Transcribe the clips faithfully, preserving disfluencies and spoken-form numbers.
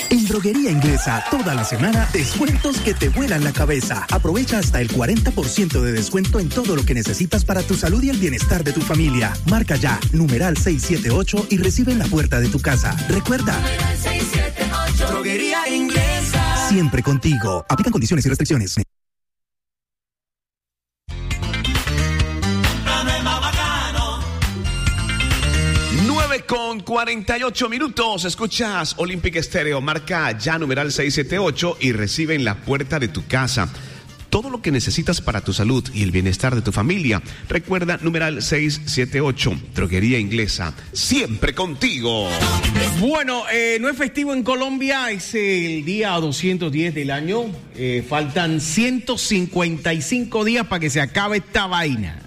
En Droguería Inglesa, toda la semana, descuentos que te vuelan la cabeza. Aprovecha hasta el cuarenta por ciento de descuento en todo lo que necesitas para tu salud y el bienestar de tu familia. Marca ya, numeral seiscientos setenta y ocho y recibe en la puerta de tu casa. Recuerda, seiscientos setenta y ocho. Droguería Inglesa. Siempre contigo. Aplican condiciones y restricciones. nueve con cuarenta y ocho minutos, escuchas Olympic Stereo, marca ya numeral seiscientos setenta y ocho y recibe en la puerta de tu casa todo lo que necesitas para tu salud y el bienestar de tu familia. Recuerda, numeral seiscientos setenta y ocho, Droguería Inglesa, siempre contigo. Bueno, eh, no es festivo en Colombia, es el día doscientos diez del año, eh, faltan ciento cincuenta y cinco días para que se acabe esta vaina.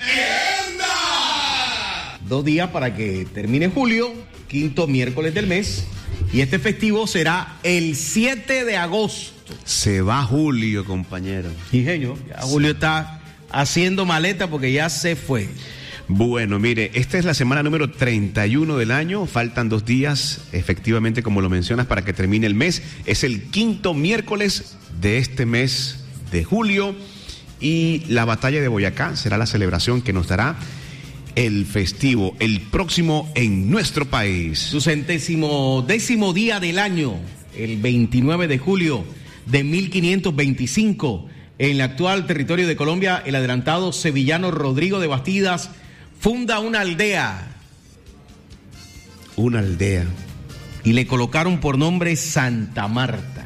Dos días para que termine julio, quinto miércoles del mes, y este festivo será el siete de agosto. Se va julio, compañero. Sí, señor, ya Julio está haciendo maleta porque ya se fue. Bueno, mire, esta es la semana número treinta y uno del año, faltan dos días, efectivamente, como lo mencionas, para que termine el mes. Es el quinto miércoles de este mes de julio, y la batalla de Boyacá será la celebración que nos dará el festivo, el próximo en nuestro país. Su centésimo décimo día del año, el veintinueve de julio de mil quinientos veinticinco, en el actual territorio de Colombia, el adelantado sevillano Rodrigo de Bastidas funda una aldea. Una aldea. Y le colocaron por nombre Santa Marta.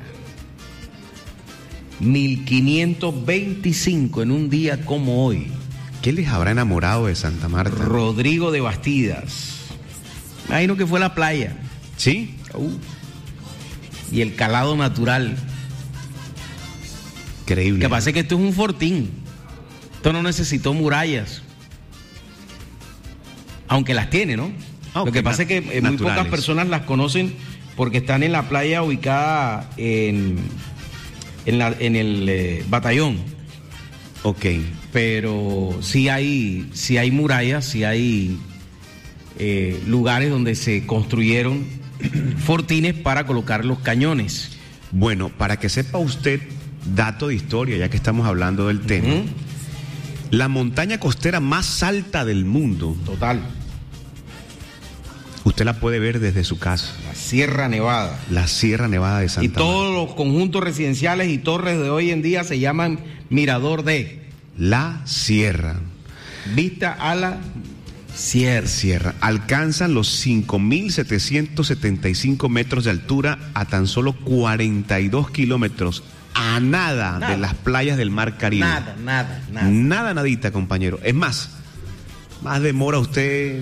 mil quinientos veinticinco, en un día como hoy. ¿Qué les habrá enamorado de Santa Marta? Rodrigo de Bastidas. Imagino que fue la playa. ¿Sí? Uh. Y el calado natural. Increíble. Lo que pasa es que esto es un fortín. Esto no necesitó murallas. Aunque las tiene, ¿no? Okay, Lo que pasa es que eh, muy pocas personas las conocen porque están en la playa ubicada en, en, la, en el eh, batallón. Ok. Pero sí hay, sí hay murallas, sí hay eh, lugares donde se construyeron fortines para colocar los cañones. Bueno, para que sepa usted, dato de historia, ya que estamos hablando del tema, uh-huh. La montaña costera más alta del mundo. Total. Usted la puede ver desde su casa. La Sierra Nevada. La Sierra Nevada de Santa Marta. Y todos los conjuntos residenciales y torres de hoy en día se llaman Mirador de La Sierra. Vista a la Sierra. Sierra. Alcanzan los cinco mil setecientos setenta y cinco metros de altura a tan solo cuarenta y dos kilómetros. A nada, nada de las playas del Mar Caribe. Nada, nada, nada. Nada, nadita, compañero. Es más, más demora usted.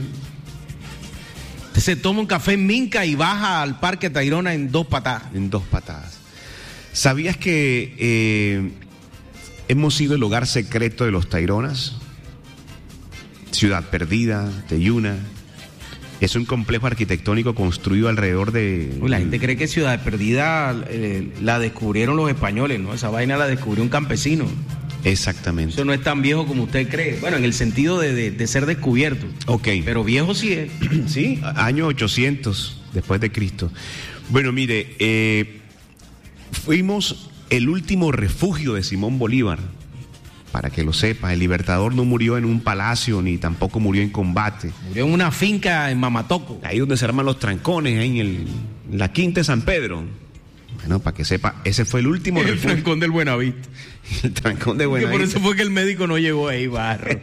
Usted se toma un café en Minca y baja al Parque Tayrona en dos patadas. En dos patadas. ¿Sabías que eh, hemos sido el hogar secreto de los Taironas? Ciudad Perdida, Teyuna. Es un complejo arquitectónico construido alrededor de... Uy, la gente cree que Ciudad Perdida eh, la descubrieron los españoles, ¿no? Esa vaina la descubrió un campesino. Exactamente. Eso no es tan viejo como usted cree. Bueno, en el sentido de, de, de ser descubierto. Ok. Pero viejo sí es. Sí, año ochocientos después de Cristo. Bueno, mire, eh, fuimos el último refugio de Simón Bolívar. Para que lo sepa, el Libertador no murió en un palacio ni tampoco murió en combate. Murió en una finca en Mamatoco. Ahí donde se arman los trancones, ahí en, el, en la Quinta de San Pedro. Bueno, para que sepa, ese fue el último el refugio. El trancón del Buenavista. El trancón de Buenavista. Por eso fue que el médico no llegó ahí, barro.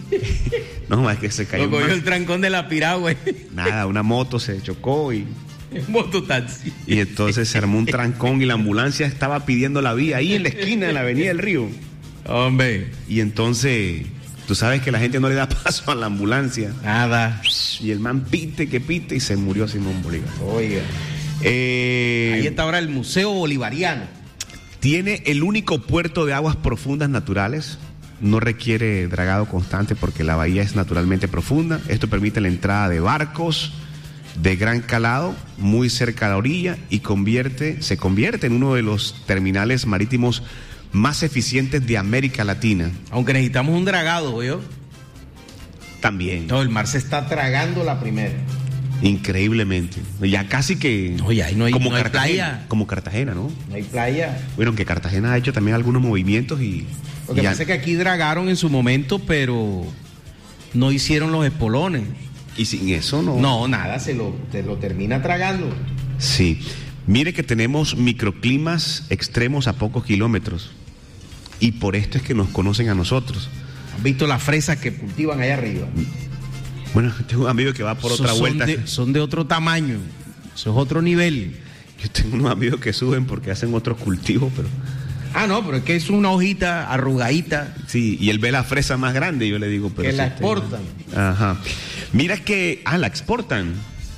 No, es que se cayó. Lo cogió el trancón de la piragua. Nada, una moto se chocó y... Mototaxi. Y entonces se armó un trancón y la ambulancia estaba pidiendo la vía ahí en la esquina de la Avenida del Río. Hombre. Y entonces, tú sabes que la gente no le da paso a la ambulancia. Nada. Y el man pite que pite y se murió Simón Bolívar. Oiga. Eh, Ahí está ahora el Museo Bolivariano. Tiene el único puerto de aguas profundas naturales. No requiere dragado constante porque la bahía es naturalmente profunda. Esto permite la entrada de barcos de gran calado muy cerca de la orilla y convierte, se convierte en uno de los terminales marítimos más eficientes de América Latina. Aunque necesitamos un dragado, ¿vio? También. No, el mar se está tragando la primera. Increíblemente. Ya casi que... Oye, ahí no hay, como no hay Cartagena, playa. Como Cartagena, ¿no? No hay playa. Bueno, aunque Cartagena ha hecho también algunos movimientos y... Lo que y pasa ya- es que aquí dragaron en su momento, pero no hicieron los espolones. Y sin eso no... No, nada, se lo, se lo termina tragando. Sí. Mire que tenemos microclimas extremos a pocos kilómetros. Y por esto es que nos conocen a nosotros. ¿Has visto las fresas que cultivan allá arriba? Bueno, tengo un amigo que va por Esos otra son vuelta. de- son de otro tamaño. Eso es otro nivel. Yo tengo unos amigos que suben porque hacen otros cultivos, pero... Ah, no, pero es que es una hojita arrugadita. Sí, y él ve la fresa más grande y yo le digo, pero... Que si la usted- exportan. Ajá. Mira que... Ah, la exportan.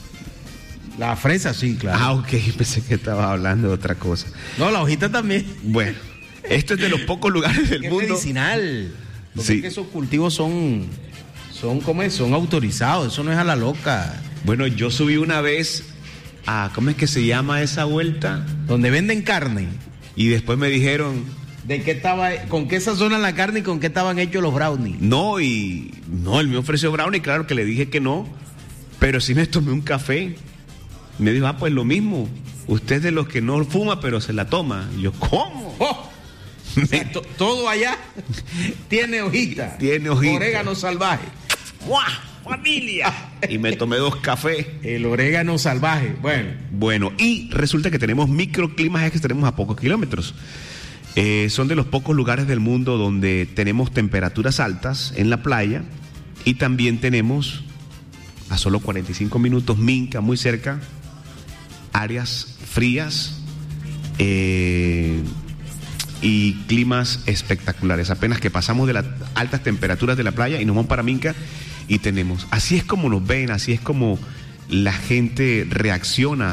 La fresa, sí, claro. Ah, ok, pensé que estaba hablando de otra cosa. No, la hojita también. Bueno, esto es de los pocos lugares del Que es mundo... medicinal. Porque Sí. es que esos cultivos son, son, ¿cómo es? Son autorizados. Eso no es a la loca. Bueno, yo subí una vez a... ¿Cómo es que se llama esa vuelta? Donde venden carne. Y después me dijeron... ¿De qué estaba, con qué sazonan la carne y con qué estaban hechos los brownies? No, y... No, él me ofreció brownie, claro que le dije que no. Pero sí me tomé un café. Me dijo, ah, pues lo mismo. Usted es de los que no fuma, pero se la toma. Y yo, ¿cómo? ¡Oh! O sea, to- todo allá tiene hojita. Tiene hojita. Orégano salvaje. ¡Guau! ¡Familia! Y me tomé dos cafés. El orégano salvaje. Bueno, Bueno, y resulta que tenemos microclimas extremos a pocos kilómetros. Eh, son de los pocos lugares del mundo donde tenemos temperaturas altas en la playa y también tenemos a solo cuarenta y cinco minutos Minca, muy cerca, áreas frías eh, y climas espectaculares. Apenas que pasamos de las altas temperaturas de la playa y nos vamos para Minca y tenemos. Así es como nos ven, así es como la gente reacciona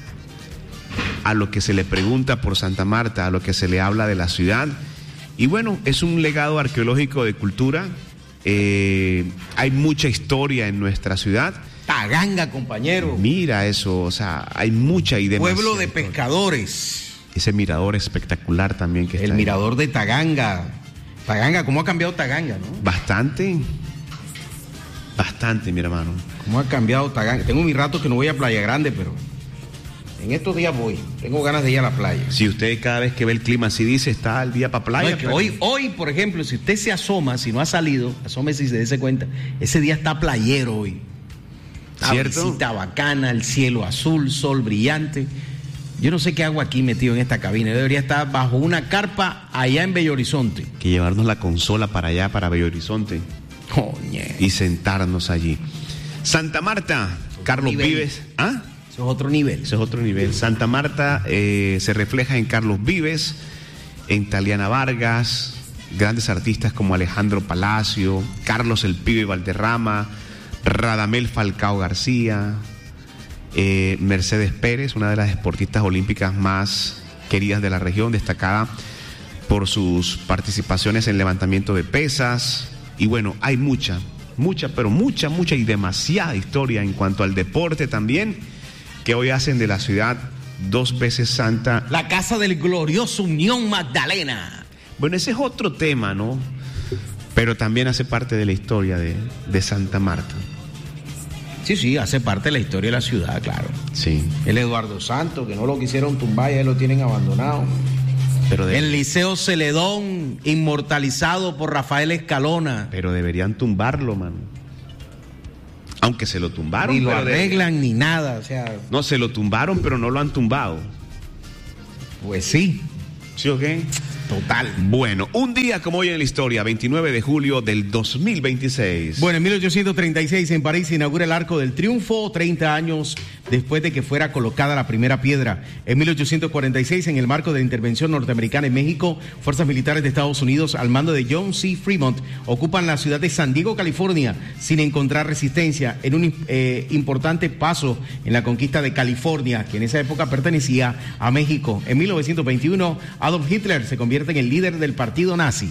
a lo que se le pregunta por Santa Marta, a lo que se le habla de la ciudad. Y bueno, es un legado arqueológico de cultura. Eh, hay mucha historia en nuestra ciudad. Taganga, compañero. Mira eso, o sea, hay mucha y demasiada Pueblo de historia. pescadores. Ese mirador espectacular también que está El ahí. mirador de Taganga. Taganga, ¿cómo ha cambiado Taganga, no? Bastante, bastante, mi hermano. ¿Cómo ha cambiado Taganga? Tengo mi rato que no voy a Playa Grande, pero en estos días voy. Tengo ganas de ir a la playa. Si usted cada vez que ve el clima así dice, está al día para playa. No, es que pero- hoy, hoy, por ejemplo, si usted se asoma, si no ha salido, asómese y se dése cuenta, ese día está playero hoy. Una ¿Cierto? visita bacana, el cielo azul, sol brillante. Yo no sé qué hago aquí metido en esta cabina. Yo debería estar bajo una carpa allá en Bello Horizonte. que llevarnos la consola para allá, para Bello Horizonte, Coñe. y sentarnos allí. Santa Marta, Carlos nivel. Vives. ¿Ah? Eso es otro nivel. Ese es otro nivel. Santa Marta eh, se refleja en Carlos Vives, en Taliana Vargas, grandes artistas como Alejandro Palacio, Carlos el Pibe Valderrama, Radamel Falcao García, eh, Mercedes Pérez, una de las deportistas olímpicas más queridas de la región, destacada por sus participaciones en levantamiento de pesas. Y bueno, hay mucha, mucha, pero mucha, mucha y demasiada historia en cuanto al deporte también, que hoy hacen de la ciudad dos veces santa. La casa del glorioso Unión Magdalena. Bueno, ese es otro tema, ¿no? Pero también hace parte de la historia de, de Santa Marta. Sí, sí, hace parte de la historia de la ciudad, claro. Sí. El Eduardo Santos, que no lo quisieron tumbar, ya lo tienen abandonado. Pero, de- El Liceo Celedón, inmortalizado por Rafael Escalona. pero deberían tumbarlo, mano. Aunque se lo tumbaron. Ni lo pero de- arreglan ni nada, o sea, No, se lo tumbaron, pero no lo han tumbado. pues sí, ¿Sí o qué? total. Bueno, un día como hoy en la historia, veintinueve de julio del dos mil veintiséis. Bueno, en mil ochocientos treinta y seis en París se inaugura el Arco del Triunfo, treinta años después de que fuera colocada la primera piedra. En mil ochocientos cuarenta y seis, en el marco de la intervención norteamericana en México, fuerzas militares de Estados Unidos, al mando de John C. Fremont, ocupan la ciudad de San Diego, California, sin encontrar resistencia, en un eh, importante paso en la conquista de California, que en esa época pertenecía a México. En mil novecientos veintiuno, Adolf Hitler se convierte en el líder del partido nazi.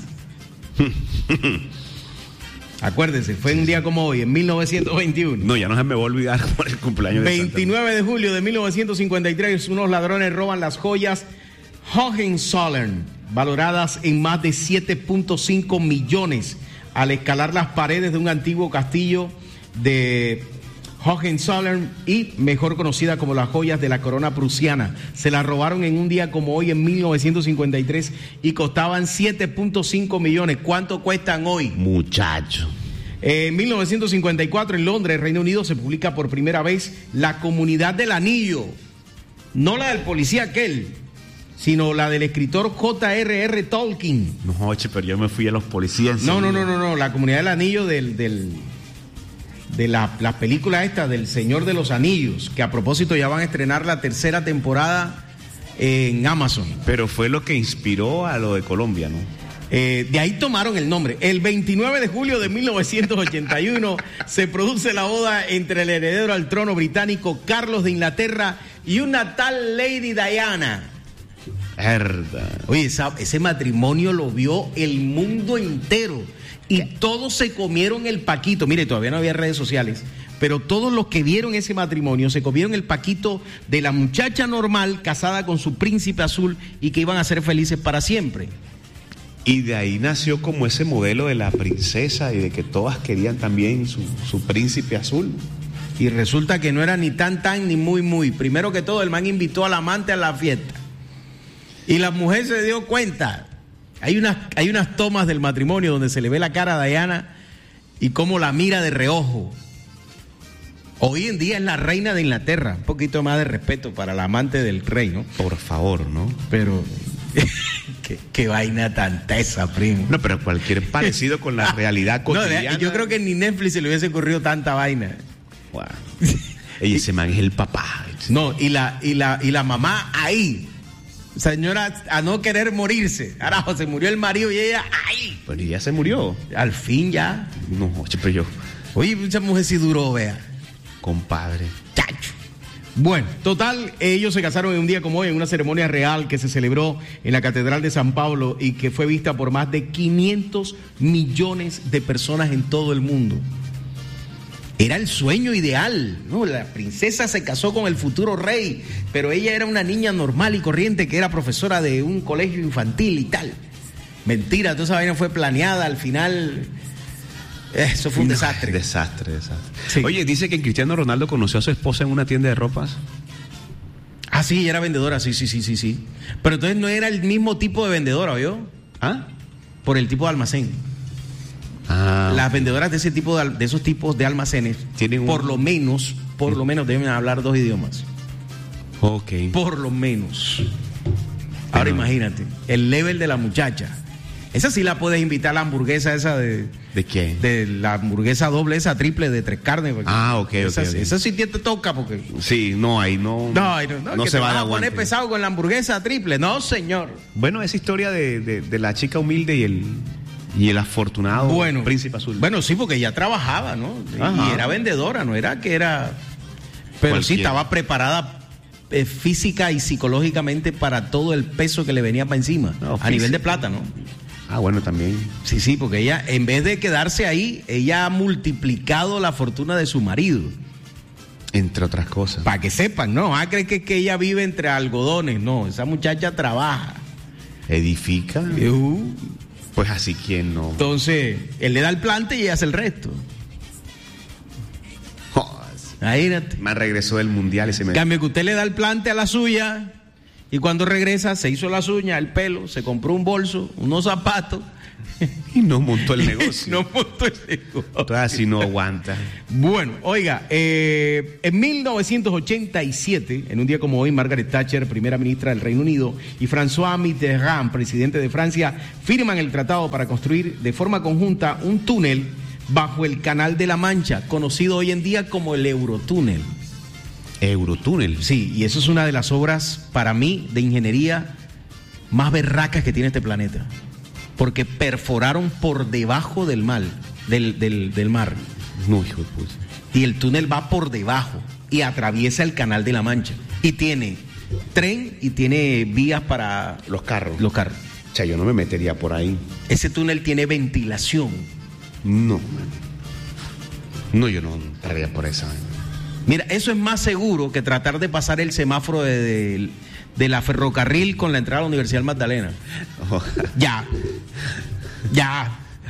Acuérdense, fue un día como hoy, en mil novecientos veintiuno. No, ya no se me va a olvidar por el cumpleaños de Santa veintinueve de julio de mil novecientos cincuenta y tres, unos ladrones roban las joyas Hohenzollern, valoradas en más de siete punto cinco millones, al escalar las paredes de un antiguo castillo de Hohenzollern y mejor conocida como las joyas de la corona prusiana. Se las robaron en un día como hoy en mil novecientos cincuenta y tres y costaban siete punto cinco millones. ¿Cuánto cuestan hoy? Muchacho. En mil novecientos cincuenta y cuatro en Londres, Reino Unido, se publica por primera vez La Comunidad del Anillo. No la del policía aquel, sino la del escritor J R R Tolkien. No, oye, pero yo me fui a los policías. No, no, no, no, no, La Comunidad del Anillo del... del de la, la película esta del Señor de los Anillos, que a propósito ya van a estrenar la tercera temporada en Amazon. Pero fue lo que inspiró a lo de Colombia, ¿no? Eh, de ahí tomaron el nombre. El veintinueve de julio de mil novecientos ochenta y uno se produce la boda entre el heredero al trono británico Carlos de Inglaterra y una tal Lady Diana. Verdad. Oye, esa, ese matrimonio lo vio el mundo entero. Y todos se comieron el paquito. Mire, todavía no había redes sociales, pero todos los que vieron ese matrimonio se comieron el paquito de la muchacha normal casada con su príncipe azul y que iban a ser felices para siempre. Y de ahí nació como ese modelo de la princesa y de que todas querían también su, su príncipe azul. Y resulta que no era ni tan tan ni muy muy. Primero que todo, el man invitó al amante a la fiesta. Y la mujer se dio cuenta. Hay unas, hay unas tomas del matrimonio donde se le ve la cara a Diana y cómo la mira de reojo. Hoy en día es la reina de Inglaterra. Un poquito más de respeto para la amante del rey, ¿no? Por favor, ¿no? Pero qué, qué vaina tan tesa, primo. No, pero cualquier parecido con la realidad cotidiana. No, yo creo que ni Netflix se le hubiese ocurrido tanta vaina. Wow. Ey, ese man es el papá. No, y la, y la, y la mamá ahí. Señora, a no querer morirse. Carajo, se murió el marido y ella, ¡ay! Pero ya se murió. Al fin ya. No, pero yo. Oye, mucha mujer sí duró, vea. Compadre. Chacho. Bueno, total, ellos se casaron en un día como hoy en una ceremonia real que se celebró en la Catedral de San Pablo y que fue vista por más de quinientos millones de personas en todo el mundo. Era el sueño ideal, ¿no? La princesa se casó con el futuro rey, pero ella era una niña normal y corriente que era profesora de un colegio infantil y tal. Mentira, toda esa vaina fue planeada, al final eso fue un no, desastre. Desastre, desastre. Sí. Oye, dice que Cristiano Ronaldo conoció a su esposa en una tienda de ropas. Ah, sí, ella era vendedora, sí, sí, sí, sí, sí. Pero entonces no era el mismo tipo de vendedora, ¿oyó? ¿Ah? Por el tipo de almacén. Ah, Las vendedoras de ese tipo de, de esos tipos de almacenes tienen un... por lo menos, por lo menos deben hablar dos idiomas. Ok. Por lo menos. Ahora Pero... imagínate, el level de la muchacha. Esa sí la puedes invitar a la hamburguesa esa de... ¿De quién? De la hamburguesa doble, esa triple de tres carnes. Ah, ok, ok. Esa, okay. esa sí te toca porque... Sí, no, ahí no... No, no, no, no que se te va vas de a aguante. poner pesado con la hamburguesa triple. No, señor. Bueno, esa historia de, de, de la chica humilde y el... Y el afortunado bueno, príncipe azul. Bueno, sí, porque ella trabajaba, ¿no? Ajá. Y era vendedora, no era que era... Pero Cualquiera. sí estaba preparada eh, física y psicológicamente para todo el peso que le venía para encima. No, a física. nivel de plata, ¿no? Ah, bueno, también. Sí, sí, porque ella, en vez de quedarse ahí, ella ha multiplicado la fortuna de su marido. Entre otras cosas. Para que sepan, ¿no? Ah, creen que, que ella vive entre algodones. No, esa muchacha trabaja. Edifica. Uh, Pues así, ¿quién no? Entonces, él le da el plante y ella hace el resto. Jodas. Imagínate. Más regresó del mundial y se me... Cambio que usted le da el plante a la suya y cuando regresa se hizo las uñas, el pelo, se compró un bolso, unos zapatos. Y no montó el negocio. No montó el negocio. Entonces así no aguanta. Bueno, oiga, eh, en mil novecientos ochenta y siete, en un día como hoy, Margaret Thatcher, primera ministra del Reino Unido, y François Mitterrand, presidente de Francia, firman el tratado para construir de forma conjunta un túnel bajo el Canal de la Mancha, conocido hoy en día como el Eurotúnel. Eurotúnel. Sí, y eso es una de las obras, para mí, de ingeniería más berracas que tiene este planeta. Porque perforaron por debajo del mar, del, del, del mar. No, hijo de puta. Y el túnel va por debajo y atraviesa el Canal de la Mancha. Y tiene tren y tiene vías para Los carros. los carros. O sea, yo no me metería por ahí. Ese túnel tiene ventilación. No, man. No, yo no entraría por esa. Mira, eso es más seguro que tratar de pasar el semáforo de, de, de la ferrocarril con la entrada a la Universidad Magdalena. Oh. Ya. Ya.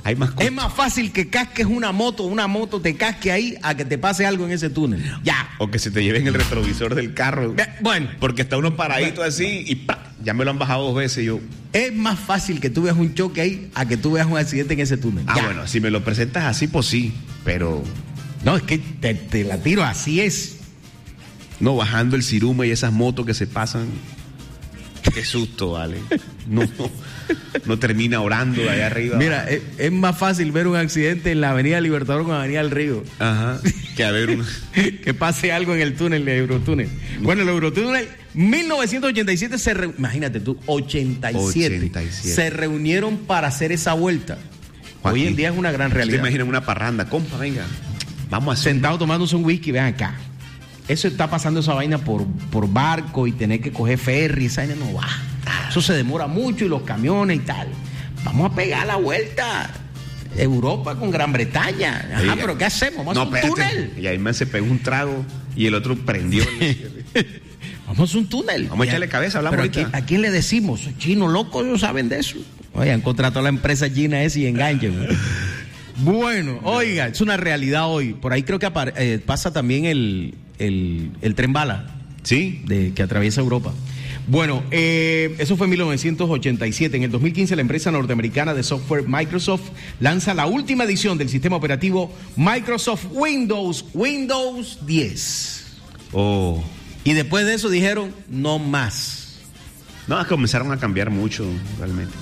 Hay más es más fácil que casques una moto, una moto te casque ahí a que te pase algo en ese túnel. Ya. O que se te lleven el retrovisor del carro. Bueno. Porque está uno paradito bueno. así y ¡pah! Ya me lo han bajado dos veces y yo. Es más fácil que tú veas un choque ahí a que tú veas un accidente en ese túnel. Ah, ya. bueno, si me lo presentas así, pues sí, pero... No, es que te, te la tiro, así es. No, bajando el Ciruma y esas motos que se pasan... Qué susto, vale. No, no, no termina orando de allá arriba. Mira, es, es más fácil ver un accidente en la Avenida Libertador con la Avenida del Río. Ajá. Que a ver un... que pase algo en el túnel, el Eurotúnel. Bueno, el Eurotúnel, mil novecientos ochenta y siete se re... imagínate tú, ochenta y siete, ochenta y siete se reunieron para hacer esa vuelta. Joaquín, hoy en día es una gran realidad. ¿Te imaginas una parranda? Compa, venga, vamos a hacer... Sentado tomándose un whisky, vean acá. Eso está pasando esa vaina por, por barco y tener que coger ferry, esa vaina no va. Eso se demora mucho y los camiones y tal. Vamos a pegar la vuelta. Europa con Gran Bretaña. Ajá, Oiga, pero ¿qué hacemos? Vamos no, a un espérate. túnel. Y ahí me se pegó un trago y el otro prendió. Vamos a un túnel. Vamos a echarle cabeza, hablamos pero ahorita. ¿a quién, ¿a quién le decimos? Chinos locos, ellos saben de eso. Oigan, contrató a la empresa china esa y enganchen. Bueno, oiga, es una realidad hoy. Por ahí creo que apare- eh, pasa también el, el, el tren bala. Sí. De, que atraviesa Europa. Bueno, eh, eso fue en mil novecientos ochenta y siete. En el dos mil quince la empresa norteamericana de software Microsoft lanza la última edición del sistema operativo Microsoft Windows, Windows diez. Oh. Y después de eso dijeron, no más. No, comenzaron a cambiar mucho, realmente.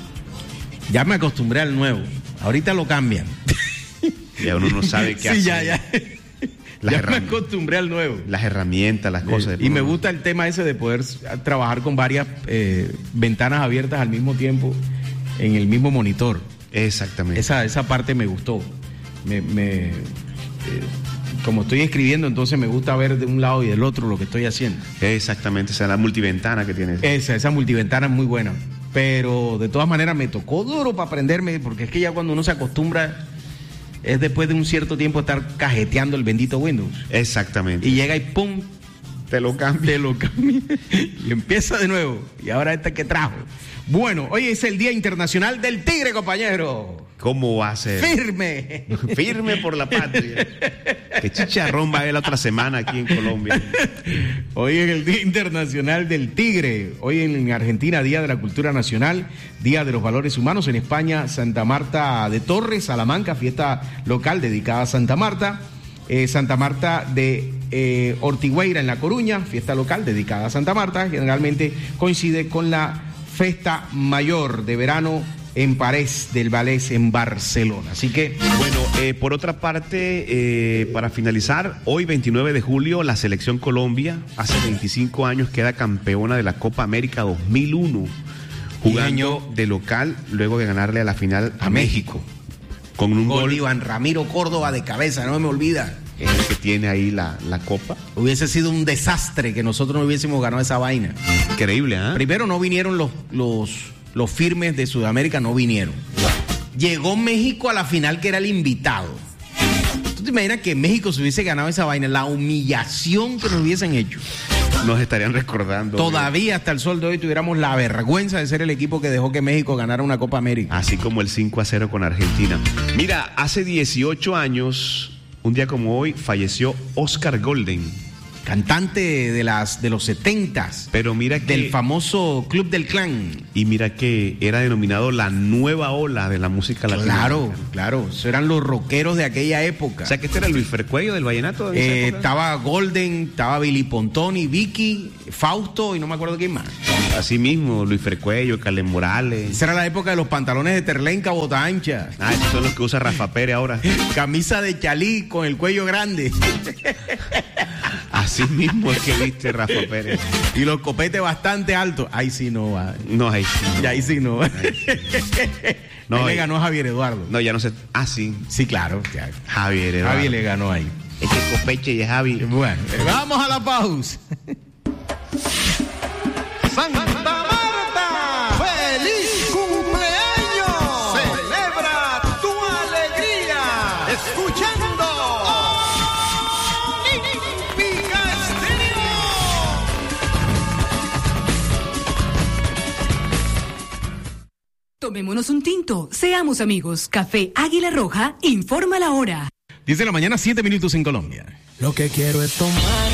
Ya me acostumbré al nuevo. Ahorita lo cambian. Ya uno no sabe qué sí, hacer. Sí, ya, ya. Las ya herram- me acostumbré al nuevo. Las herramientas, las cosas. Y me gusta el tema ese de poder trabajar con varias eh, ventanas abiertas al mismo tiempo en el mismo monitor. Exactamente. Esa, esa parte me gustó. Me, me, eh, como estoy escribiendo, entonces me gusta ver de un lado y del otro lo que estoy haciendo. Exactamente, esa es la multiventana que tienes. Esa, esa multiventana es muy buena. Pero de todas maneras me tocó duro para aprenderme, porque es que ya cuando uno se acostumbra, es después de un cierto tiempo estar cajeteando el bendito Windows. Exactamente. Y llega y pum, te lo cambia. Te lo cambia. Y empieza de nuevo. Y ahora este que trajo. Bueno, hoy es el Día Internacional del Tigre, compañero. ¿Cómo va a ser? Firme. Firme por la patria. Que chicharrón va a haber la otra semana aquí en Colombia. Hoy es el Día Internacional del Tigre. Hoy en Argentina, Día de la Cultura Nacional, Día de los Valores Humanos. En España, Santa Marta de Torres, Salamanca, fiesta local dedicada a Santa Marta. Eh, Santa Marta de eh, Ortigueira en La Coruña, fiesta local dedicada a Santa Marta. Generalmente coincide con la Festa Mayor de Verano en Parés del Vallès en Barcelona. Así que... Bueno, eh, por otra parte, eh, para finalizar, hoy veintinueve de julio, la Selección Colombia, hace veinticinco años, queda campeona de la Copa América dos mil uno, jugando de local luego de ganarle a la final a, a México. México. Con un gol, gol. Iván Ramiro Córdoba de cabeza, no me olvida. Es el que tiene ahí la, la copa. Hubiese sido un desastre que nosotros no hubiésemos ganado esa vaina. Increíble, ¿ah? ¿eh? Primero no vinieron los, los, los firmes de Sudamérica, no vinieron. Llegó México a la final, que era el invitado. ¿Tú te imaginas que México se hubiese ganado esa vaina? La humillación que nos hubiesen hecho. Nos estarían recordando. Todavía bien. Hasta el sol de hoy tuviéramos la vergüenza de ser el equipo que dejó que México ganara una Copa América. Así como el cinco a cero con Argentina. Mira, hace dieciocho años, un día como hoy, falleció Oscar Golden. Cantante de las de los setentas. Pero mira que... Del famoso Club del Clan. Y mira que era denominado la nueva ola de la música latina. Claro, claro. Esos eran los rockeros de aquella época. O sea, que este era Luis Fercuello del vallenato. Eh, estaba Golden, estaba Billy Pontoni, Vicky, Fausto y no me acuerdo quién más. Así mismo, Luis Fercuello, Carlen Morales. Esa era la época de los pantalones de terlenca, bota ancha. Ah, esos son los que usa Rafa Pérez ahora. Camisa de chalí con el cuello grande. Así mismo es que viste Rafa Pérez. Y los copetes bastante altos. Ahí sí no va. No, ahí sí. No. Ahí sí no va. No, ahí le ganó a Javier Eduardo. No, ya no sé. Ah, sí. Sí, claro. Ya. Javier Eduardo. Javier le ganó ahí. Es que Copeche y Javi. Bueno, vamos a la pausa. Santa Marta, feliz cumpleaños. Celebra tu alegría escuchando Olímpica Estéreo. Tomémonos un tinto, seamos amigos. Café Águila Roja, informa la hora. diez de la mañana, siete minutos en Colombia. Lo que quiero es tomar